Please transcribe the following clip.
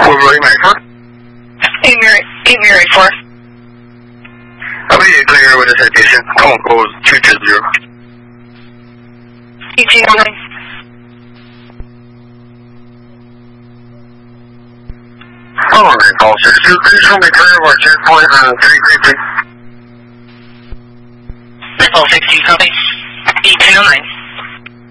What will you make, huh? Keep me right for. I'll be clear with the citation. Come on, code 220. ET9. Hold on, man, call 62. Can you show me clear about checkpoint on 333? Call 62, copy. ET9.